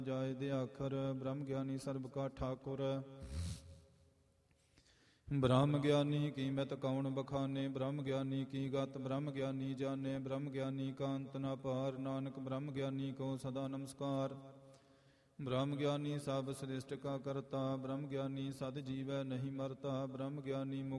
ਜਾਏ ਦੇ ਆਖਰ। ਬ੍ਰਹਮ ਗਿਆਨੀ ਸਰਬ ਕਾ ਠਾਕੁਰ। ਬ੍ਰਹਮ ਗਿਆਨੀ ਕੀ ਮਿਤ ਕੌਣ ਬਖਾਨੇ। ਬ੍ਰਹਮ ਗਿਆਨੀ ਕੀ ਗਤ ਬ੍ਰਹਮ ਗਿਆਨੀ ਜਾਣੇ। ਬ੍ਰਹਮ ਗਿਆਨੀ ਕਾ ਅੰਤ ਨ ਪਾਰ। ਨਾਨਕ ਬ੍ਰਹਮ ਗਿਆਨੀ ਕੋ ਸਦਾ ਨਮਸਕਾਰ। ਬ੍ਰਹਮ ਗਿਆਨੀ ਸਭ ਸ੍ਰਿਸ਼ਟ ਕਾ ਕਰਤਾ। ਬ੍ਰਹਮ ਗਿਆਨੀ ਸਦ ਜੀਵੈ ਨਹੀਂ ਮਰਤਾ। ਬ੍ਰਹਮ ਗਿਆਨੀ ਮੁਕਤ